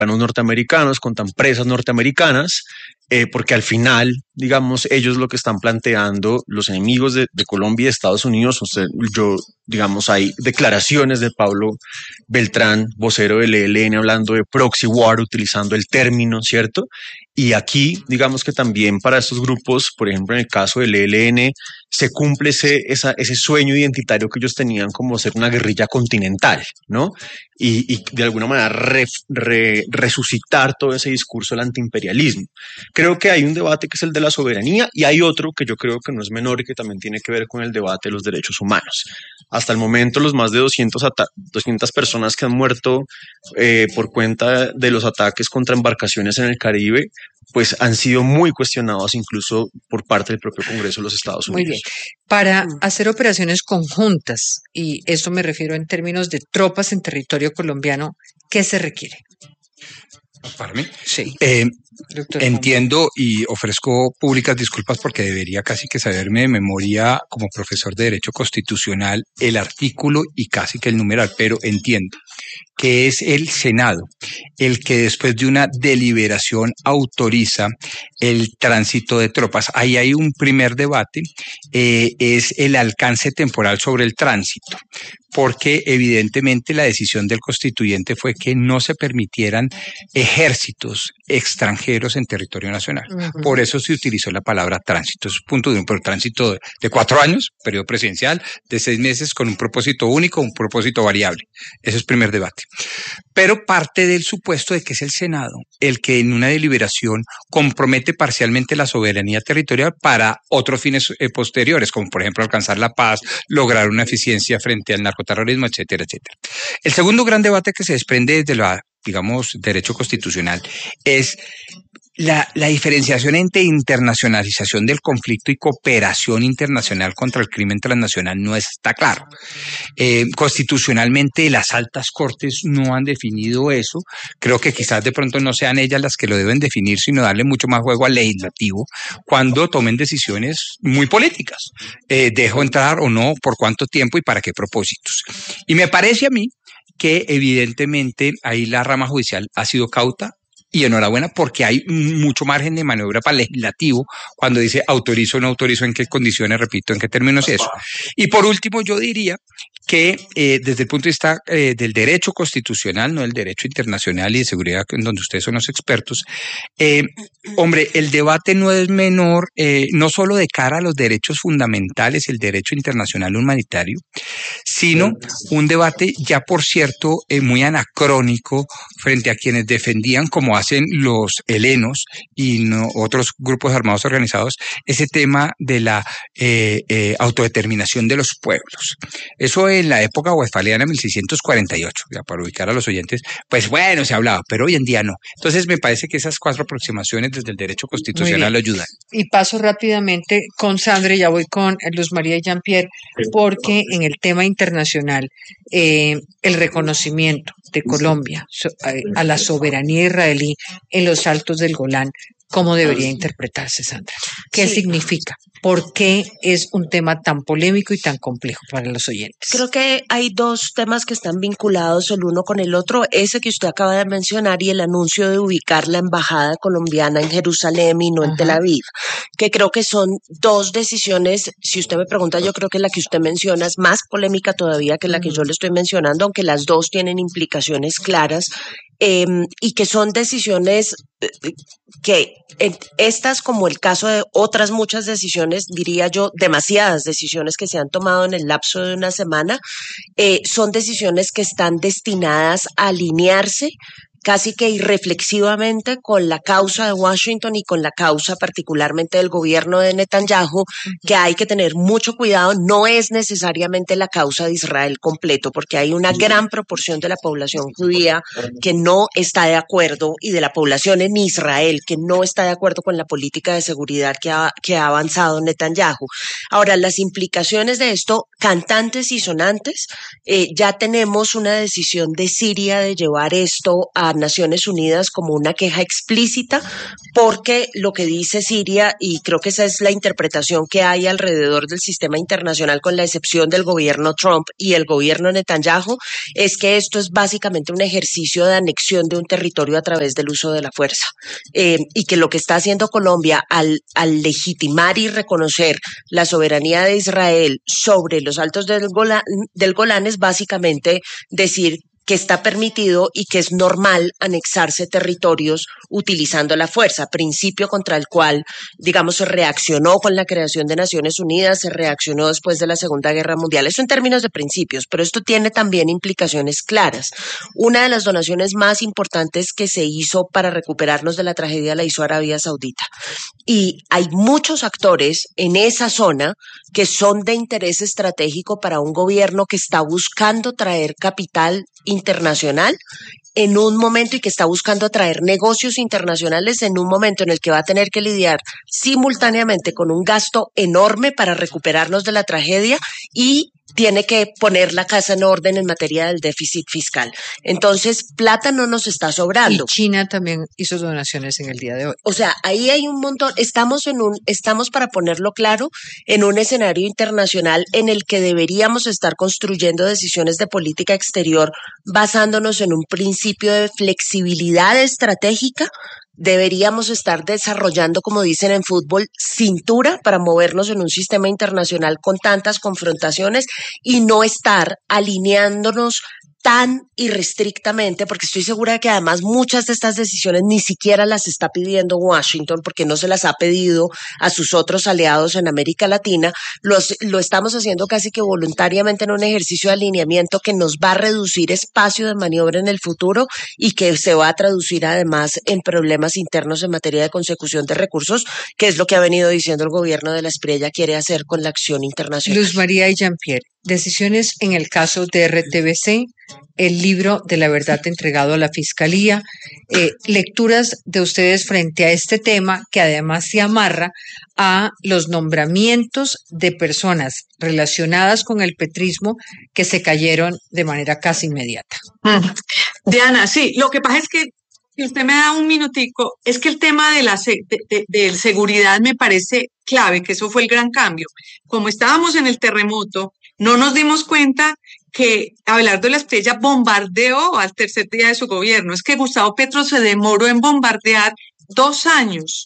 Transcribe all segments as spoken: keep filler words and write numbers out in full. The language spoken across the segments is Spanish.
ciudadanos norteamericanos, contra empresas norteamericanas, eh, porque al final, digamos, ellos lo que están planteando, los enemigos de, de Colombia y de Estados Unidos, usted, yo, digamos, hay declaraciones de Pablo Beltrán, vocero del E L N, hablando de proxy war, utilizando el término, ¿cierto? Y aquí, digamos que también para estos grupos, por ejemplo, en el caso del E L N, se cumple ese, esa, ese sueño identitario que ellos tenían como ser una guerrilla continental, ¿no? Y, y de alguna manera re, re, resucitar todo ese discurso del antiimperialismo. Creo que hay un debate que es el de la soberanía y hay otro que yo creo que no es menor y que también tiene que ver con el debate de los derechos humanos. Hasta el momento, los más de doscientas, doscientas personas que han muerto eh, por cuenta de los ataques contra embarcaciones en el Caribe, pues han sido muy cuestionados incluso por parte del propio Congreso de los Estados Unidos. Muy bien. Para hacer operaciones conjuntas, y esto me refiero en términos de tropas en territorio colombiano, ¿qué se requiere? ¿Para mí? Sí. Eh, entiendo y ofrezco públicas disculpas porque debería casi que saberme de memoria como profesor de Derecho Constitucional el artículo y casi que el numeral, pero entiendo que es el Senado el que después de una deliberación autoriza el tránsito de tropas. Ahí hay un primer debate, eh, es el alcance temporal sobre el tránsito, porque evidentemente la decisión del constituyente fue que no se permitieran ejércitos extranjeros en territorio nacional. Uh-huh. Por eso se utilizó la palabra tránsito. Es punto de un tránsito de cuatro años, periodo presidencial, de seis meses con un propósito único, un propósito variable. Ese es el primer debate. Pero parte del supuesto de que es el Senado el que en una deliberación compromete parcialmente la soberanía territorial para otros fines eh, posteriores, como por ejemplo alcanzar la paz, lograr una eficiencia frente al narcoterrorismo, etcétera, etcétera. El segundo gran debate que se desprende desde la, digamos, derecho constitucional es La, la diferenciación entre internacionalización del conflicto y cooperación internacional contra el crimen transnacional no está claro. Eh, constitucionalmente las altas cortes no han definido eso. Creo que quizás de pronto no sean ellas las que lo deben definir, sino darle mucho más juego al legislativo cuando tomen decisiones muy políticas. Eh, dejo entrar o no, por cuánto tiempo y para qué propósitos. Y me parece a mí que evidentemente ahí la rama judicial ha sido cauta. Y enhorabuena porque hay mucho margen de maniobra para el legislativo cuando dice autorizo o no autorizo, en qué condiciones, repito, en qué términos eso. Y por último yo diría que eh, desde el punto de vista eh, del derecho constitucional, no del derecho internacional y de seguridad, en donde ustedes son los expertos, eh, hombre, el debate no es menor, eh, no solo de cara a los derechos fundamentales, el derecho internacional humanitario, sino un debate ya por cierto eh, muy anacrónico frente a quienes defendían, como hacen los helenos y no, otros grupos armados organizados, ese tema de la eh, eh, autodeterminación de los pueblos. Eso en la época westfaliana, mil seiscientos cuarenta y ocho, ya para ubicar a los oyentes, pues bueno, se hablaba, pero hoy en día no. Entonces me parece que esas cuatro aproximaciones desde el derecho constitucional lo ayudan. Y paso rápidamente con Sandra, ya voy con Luz María y Jean-Pierre, porque en el tema internacional, eh, el reconocimiento de Colombia a la soberanía israelí en los Altos del Golán, ¿cómo debería interpretarse, Sandra? ¿Qué sí. significa? ¿Por qué es un tema tan polémico y tan complejo para los oyentes? Creo que hay dos temas que están vinculados el uno con el otro. Ese que usted acaba de mencionar y el anuncio de ubicar la embajada colombiana en Jerusalén y no en Ajá. Tel Aviv, que creo que son dos decisiones. Si usted me pregunta, yo creo que la que usted menciona es más polémica todavía que la que yo le estoy mencionando, aunque las dos tienen implicaciones claras. Eh, y que son decisiones que en estas, como el caso de otras muchas decisiones, diría yo, demasiadas decisiones que se han tomado en el lapso de una semana, eh, son decisiones que están destinadas a alinearse casi que irreflexivamente con la causa de Washington y con la causa particularmente del gobierno de Netanyahu, que hay que tener mucho cuidado. No es necesariamente la causa de Israel completo, porque hay una gran proporción de la población judía que no está de acuerdo y de la población en Israel que no está de acuerdo con la política de seguridad que ha, que ha avanzado Netanyahu. Ahora, las implicaciones de esto, cantantes y sonantes, eh, ya tenemos una decisión de Siria de llevar esto a a Naciones Unidas como una queja explícita, porque lo que dice Siria, y creo que esa es la interpretación que hay alrededor del sistema internacional, con la excepción del gobierno Trump y el gobierno Netanyahu, es que esto es básicamente un ejercicio de anexión de un territorio a través del uso de la fuerza, eh, y que lo que está haciendo Colombia al, al legitimar y reconocer la soberanía de Israel sobre los altos del Golán, del Golán es básicamente decir que está permitido y que es normal anexarse territorios utilizando la fuerza, principio contra el cual, digamos, se reaccionó con la creación de Naciones Unidas, se reaccionó después de la Segunda Guerra Mundial. Eso en términos de principios, pero esto tiene también implicaciones claras. Una de las donaciones más importantes que se hizo para recuperarnos de la tragedia la hizo Arabia Saudita. Y hay muchos actores en esa zona que son de interés estratégico para un gobierno que está buscando traer capital internacional en un momento y que está buscando atraer negocios internacionales en un momento en el que va a tener que lidiar simultáneamente con un gasto enorme para recuperarnos de la tragedia y tiene que poner la casa en orden en materia del déficit fiscal. Entonces, plata no nos está sobrando. Y China también hizo donaciones en el día de hoy. O sea, ahí hay un montón. Estamos en un, estamos, para ponerlo claro, en un escenario internacional en el que deberíamos estar construyendo decisiones de política exterior basándonos en un principio de flexibilidad estratégica. Deberíamos estar desarrollando, como dicen en fútbol, cintura para movernos en un sistema internacional con tantas confrontaciones y no estar alineándonos tan irrestrictamente, porque estoy segura de que además muchas de estas decisiones ni siquiera las está pidiendo Washington, porque no se las ha pedido a sus otros aliados en América Latina. Los, lo estamos haciendo casi que voluntariamente en un ejercicio de alineamiento que nos va a reducir espacio de maniobra en el futuro y que se va a traducir además en problemas internos en materia de consecución de recursos, que es lo que ha venido diciendo el gobierno de la Espriella quiere hacer con la acción internacional. Luz María y Jean-Pierre, decisiones en el caso de R T B C, el libro de la verdad entregado a la Fiscalía, eh, lecturas de ustedes frente a este tema que además se amarra a los nombramientos de personas relacionadas con el petrismo que se cayeron de manera casi inmediata. Mm. Diana, sí, lo que pasa es que si usted me da un minutico, es que el tema de la se- de, de- de seguridad me parece clave, que eso fue el gran cambio. Como estábamos en el terremoto, no nos dimos cuenta que Abelardo de la Espriella bombardeó al tercer día de su gobierno. Es que Gustavo Petro se demoró en bombardear dos años.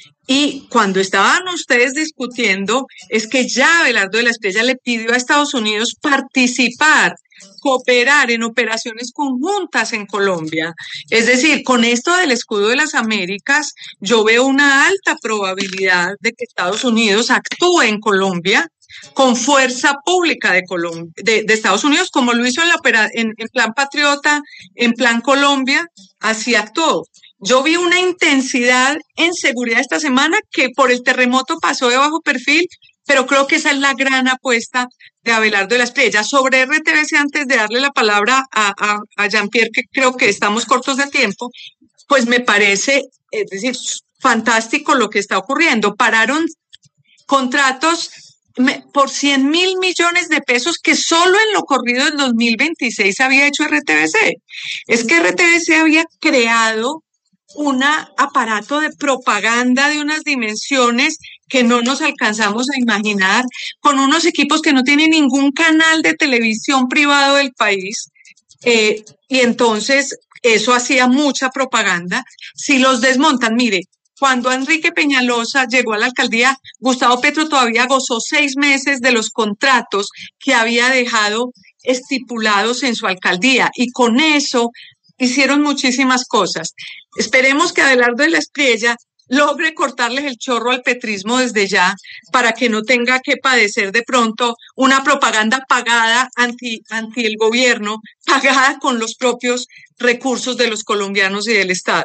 Y cuando estaban ustedes discutiendo, es que ya Abelardo de la Espriella le pidió a Estados Unidos participar, cooperar en operaciones conjuntas en Colombia. Es decir, con esto del escudo de las Américas, yo veo una alta probabilidad de que Estados Unidos actúe en Colombia con fuerza pública de, Colom- de, de Estados Unidos, como lo hizo en, la opera- en, en Plan Patriota, en Plan Colombia, así actuó. Yo vi una intensidad en seguridad esta semana que por el terremoto pasó de bajo perfil, pero creo que esa es la gran apuesta de Abelardo de la Espriella. Sobre R T B C, antes de darle la palabra a, a, a Jean-Pierre, que creo que estamos cortos de tiempo, pues me parece, es decir, fantástico lo que está ocurriendo. Pararon contratos me- por cien mil millones de pesos que solo en lo corrido del dos mil veintiséis había hecho R T B C. Es que R T B C había creado un aparato de propaganda de unas dimensiones que no nos alcanzamos a imaginar, con unos equipos que no tienen ningún canal de televisión privado del país, eh, y entonces eso hacía mucha propaganda. Si los desmontan, mire, cuando Enrique Peñalosa llegó a la alcaldía, Gustavo Petro todavía gozó seis meses de los contratos que había dejado estipulados en su alcaldía, y con eso hicieron muchísimas cosas. Esperemos que Abelardo de la Espriella logre cortarles el chorro al petrismo desde ya, para que no tenga que padecer de pronto una propaganda pagada anti, anti el gobierno, pagada con los propios recursos de los colombianos y del Estado.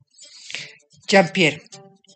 Jean-Pierre.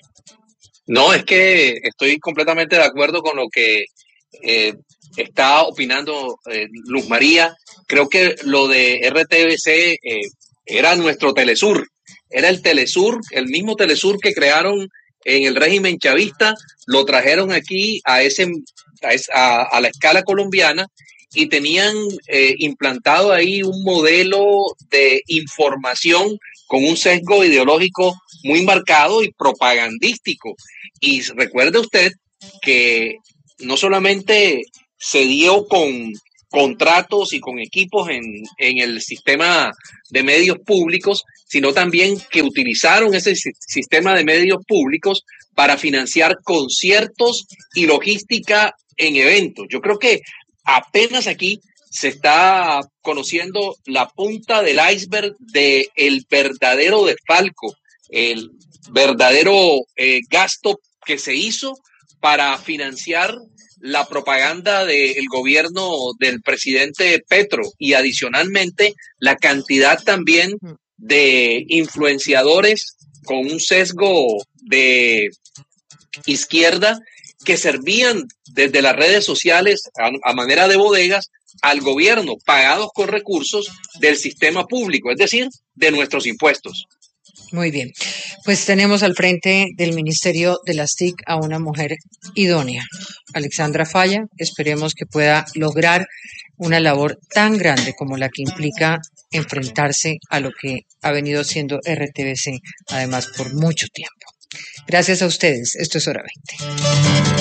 No, es que estoy completamente de acuerdo con lo que eh, está opinando eh, Luz María. Creo que lo de R T B C eh, era nuestro Telesur, era el Telesur, el mismo Telesur que crearon en el régimen chavista, lo trajeron aquí a, ese, a, esa, a, a la escala colombiana, y tenían eh, implantado ahí un modelo de información con un sesgo ideológico muy marcado y propagandístico. Y recuerde usted que no solamente se dio con contratos y con equipos en, en el sistema de medios públicos, sino también que utilizaron ese sistema de medios públicos para financiar conciertos y logística en eventos. Yo creo que apenas aquí se está conociendo la punta del iceberg del verdadero desfalco, el verdadero eh, gasto que se hizo para financiar la propaganda del gobierno del presidente Petro y adicionalmente la cantidad también de influenciadores con un sesgo de izquierda que servían desde las redes sociales a, a manera de bodegas al gobierno, pagados con recursos del sistema público, es decir, de nuestros impuestos. Muy bien, pues tenemos al frente del Ministerio de las T I C a una mujer idónea, Alexandra Falla. Esperemos que pueda lograr una labor tan grande como la que implica enfrentarse a lo que ha venido siendo R T V C, además por mucho tiempo. Gracias a ustedes, esto es Hora veinte.